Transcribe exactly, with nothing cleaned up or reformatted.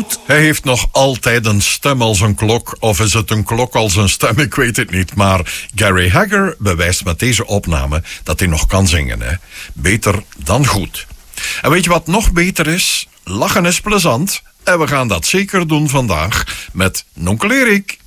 goed, hij heeft nog altijd een stem als een klok. Of is het een klok als een stem, ik weet het niet. Maar Gary Hagger bewijst met deze opname dat hij nog kan zingen. Hè? Beter dan goed. En weet je wat nog beter is? Lachen is plezant. En we gaan dat zeker doen vandaag met Nonkel Erik.